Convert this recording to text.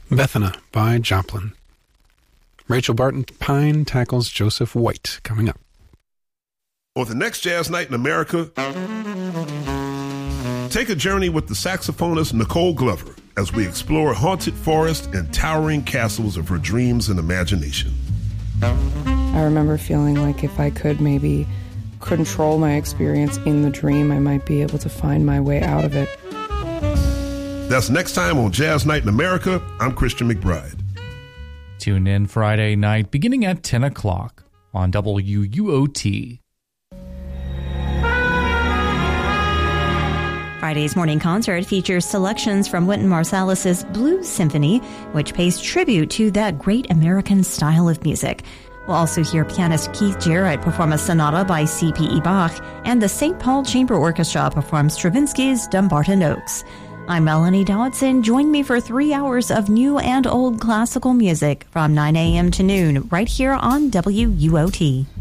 Bethana by Joplin. Rachel Barton Pine tackles Joseph White coming up. On the next Jazz Night in America, take a journey with the saxophonist Nicole Glover as we explore haunted forests and towering castles of her dreams and imagination. I remember feeling like if I could maybe control my experience in the dream, I might be able to find my way out of it. That's next time on Jazz Night in America. I'm Christian McBride. Tune in Friday night beginning at 10 o'clock on WUOT. Friday's morning concert features selections from Wynton Marsalis's Blues Symphony, which pays tribute to that great American style of music. We'll also hear pianist Keith Jarrett perform a sonata by C.P.E. Bach, and the St. Paul Chamber Orchestra performs Stravinsky's Dumbarton Oaks. I'm Melanie Dodson. Join me for 3 hours of new and old classical music from 9 a.m. to noon right here on WUOT.